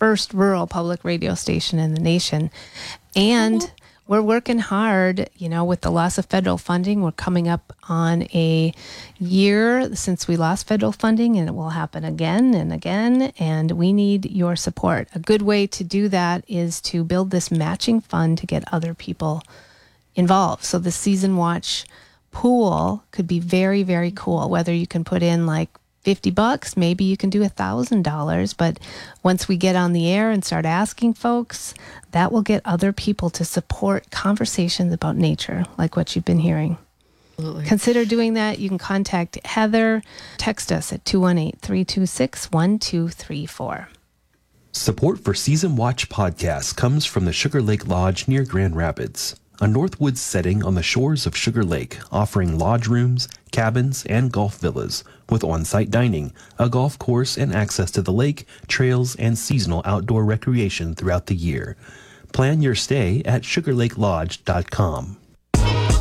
first rural public radio station in the nation. And we're working hard, with the loss of federal funding. We're coming up on a year since we lost federal funding, and it will happen again and again. And we need your support. A good way to do that is to build this matching fund to get other people involved. So the Season Watch pool could be very, very cool. Whether you can put in like $50, maybe you can do $1,000. But once we get on the air and start asking folks, that will get other people to support conversations about nature, like what you've been hearing. Absolutely. Consider doing that. You can contact Heather. Text us at 218-326-1234. Support for Season Watch podcast comes from the Sugar Lake Lodge near Grand Rapids, a Northwoods setting on the shores of Sugar Lake, offering lodge rooms, cabins, and golf villas with on-site dining, a golf course, and access to the lake, trails, and seasonal outdoor recreation throughout the year. Plan your stay at sugarlakelodge.com.